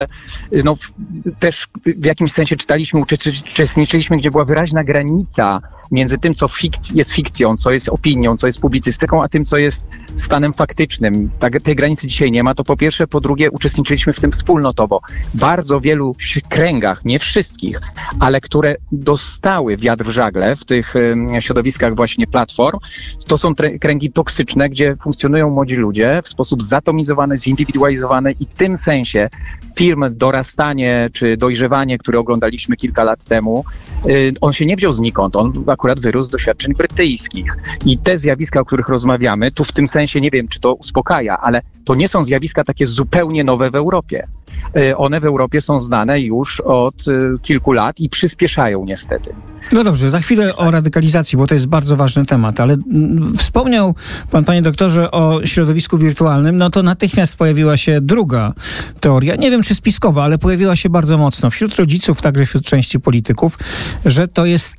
no, też w jakimś sensie czytaliśmy, uczestniczyliśmy, gdzie była wyraźna granica między tym, co jest fikcją, co jest opinią, co jest publicystyką, a tym, co jest stanem faktycznym. Tej granicy dzisiaj nie ma, to po pierwsze. Po drugie, uczestniczyliśmy w tym wspólnotowo. W bardzo wielu kręgach, nie wszystkich, ale które dostały wiatr w żagle w tych środowiskach właśnie platform, to są kręgi toksyczne, gdzie funkcjonują młodzi ludzie w sposób zatomizowany, zindywidualizowany i w tym sensie film Dorastanie czy Dojrzewanie, który oglądaliśmy kilka lat temu, on się nie wziął znikąd, on akurat wyrósł z doświadczeń brytyjskich. I te zjawiska, o których rozmawiamy, tu w tym sensie nie wiem, czy to uspokaja, ale to nie są zjawiska takie zupełnie nowe w Europie. One w Europie są znane już od kilku lat i przyspieszają niestety. No dobrze, za chwilę o radykalizacji, bo to jest bardzo ważny temat, ale wspomniał pan, panie doktorze, o środowisku wirtualnym, no to natychmiast pojawiła się druga teoria, nie wiem czy spiskowa, ale pojawiła się bardzo mocno wśród rodziców, także wśród części polityków, że to jest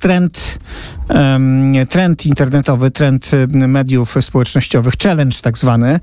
trend internetowy, trend mediów społecznościowych, challenge tak zwany.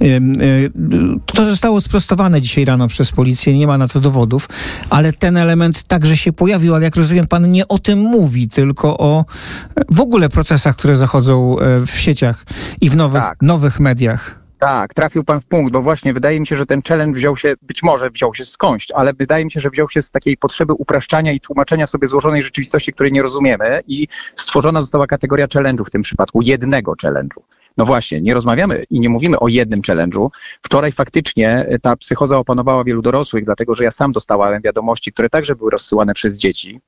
To zostało sprostowane dzisiaj rano przez policję, nie ma na to dowodów, ale ten element także się pojawił, ale jak rozumiem, pan nie o tym mówi, tylko o w ogóle procesach, które zachodzą w sieciach i w nowych mediach. Tak, trafił pan w punkt, bo właśnie wydaje mi się, że ten challenge być może wziął się skądś, ale wydaje mi się, że wziął się z takiej potrzeby upraszczania i tłumaczenia sobie złożonej rzeczywistości, której nie rozumiemy i stworzona została kategoria challenge'u w tym przypadku, jednego challenge'u. No właśnie, nie rozmawiamy i nie mówimy o jednym challenge'u. Wczoraj faktycznie ta psychoza opanowała wielu dorosłych, dlatego że ja sam dostałem wiadomości, które także były rozsyłane przez dzieci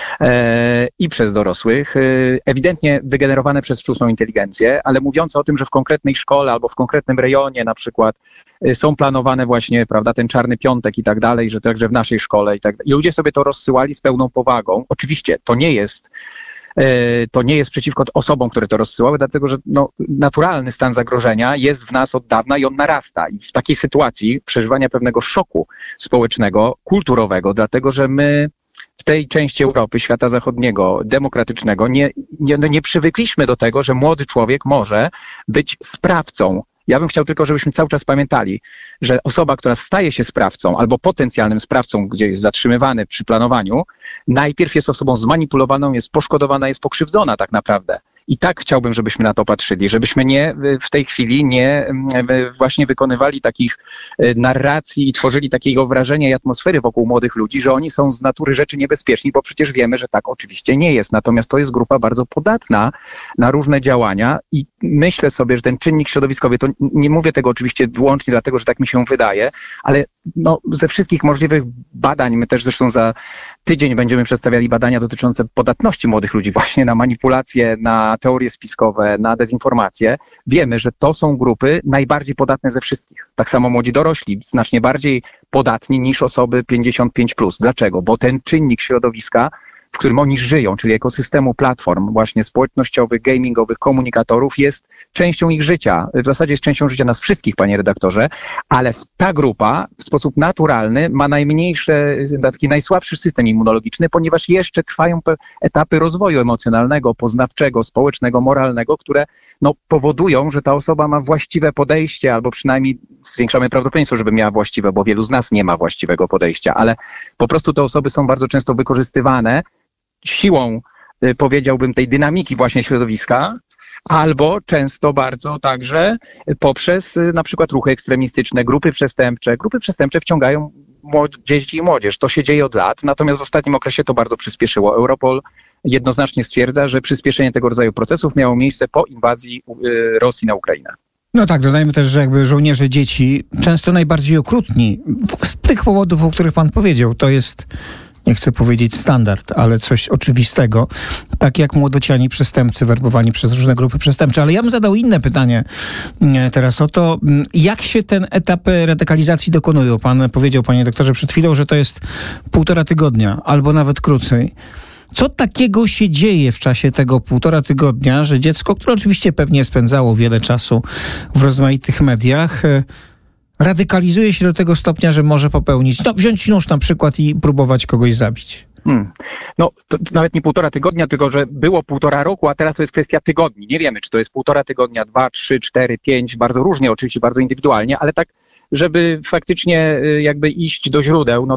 i przez dorosłych, ewidentnie wygenerowane przez sztuczną inteligencję, ale mówiące o tym, że w konkretnej szkole albo w konkretnym rejonie na przykład są planowane właśnie, prawda, ten czarny piątek i tak dalej, że także w naszej szkole i tak dalej. I ludzie sobie to rozsyłali z pełną powagą. Oczywiście to nie jest przeciwko osobom, które to rozsyłały, dlatego że naturalny stan zagrożenia jest w nas od dawna i on narasta. I w takiej sytuacji przeżywania pewnego szoku społecznego, kulturowego, dlatego że my w tej części Europy, świata zachodniego, demokratycznego, nie przywykliśmy do tego, że młody człowiek może być sprawcą. Ja bym chciał tylko, żebyśmy cały czas pamiętali, że osoba, która staje się sprawcą albo potencjalnym sprawcą, gdzie jest zatrzymywany przy planowaniu, najpierw jest osobą zmanipulowaną, jest poszkodowana, jest pokrzywdzona tak naprawdę. I tak chciałbym, żebyśmy na to patrzyli, żebyśmy w tej chwili nie właśnie wykonywali takich narracji i tworzyli takiego wrażenia i atmosfery wokół młodych ludzi, że oni są z natury rzeczy niebezpieczni, bo przecież wiemy, że tak oczywiście nie jest. Natomiast to jest grupa bardzo podatna na różne działania i myślę sobie, że ten czynnik środowiskowy, to nie mówię tego oczywiście wyłącznie dlatego, że tak mi się wydaje, ale ze wszystkich możliwych badań, my też zresztą za tydzień będziemy przedstawiali badania dotyczące podatności młodych ludzi właśnie na manipulacje, na teorie spiskowe, na dezinformację. Wiemy, że to są grupy najbardziej podatne ze wszystkich. Tak samo młodzi dorośli, znacznie bardziej podatni niż osoby 55+. Dlaczego? Bo ten czynnik środowiska, w którym oni żyją, czyli ekosystemu platform właśnie społecznościowych, gamingowych, komunikatorów, jest częścią ich życia. W zasadzie jest częścią życia nas wszystkich, panie redaktorze, ale ta grupa w sposób naturalny ma taki najsłabszy system immunologiczny, ponieważ jeszcze trwają etapy rozwoju emocjonalnego, poznawczego, społecznego, moralnego, które powodują, że ta osoba ma właściwe podejście, albo przynajmniej zwiększamy prawdopodobieństwo, żeby miała właściwe, bo wielu z nas nie ma właściwego podejścia, ale po prostu te osoby są bardzo często wykorzystywane siłą, powiedziałbym, tej dynamiki właśnie środowiska, albo często bardzo także poprzez na przykład ruchy ekstremistyczne, grupy przestępcze. Grupy przestępcze wciągają dzieci i młodzież. To się dzieje od lat, natomiast w ostatnim okresie to bardzo przyspieszyło. Europol jednoznacznie stwierdza, że przyspieszenie tego rodzaju procesów miało miejsce po inwazji Rosji na Ukrainę. No tak, dodajmy też, że jakby żołnierze dzieci, często najbardziej okrutni, z tych powodów, o których pan powiedział, to jest, nie chcę powiedzieć standard, ale coś oczywistego, tak jak młodociani przestępcy werbowani przez różne grupy przestępcze. Ale ja bym zadał inne pytanie teraz o to, jak się ten etap radykalizacji dokonują. Pan powiedział, panie doktorze, przed chwilą, że to jest 1,5 tygodnia, albo nawet krócej. Co takiego się dzieje w czasie tego 1,5 tygodnia, że dziecko, które oczywiście pewnie spędzało wiele czasu w rozmaitych mediach, radykalizuje się do tego stopnia, że może popełnić, wziąć nóż na przykład i próbować kogoś zabić? No, to nawet nie 1,5 tygodnia, tylko że było 1,5 roku, a teraz to jest kwestia tygodni. Nie wiemy, czy to jest 1,5 tygodnia, 2, 3, 4, 5, bardzo różnie, oczywiście bardzo indywidualnie, ale tak, żeby faktycznie jakby iść do źródeł, no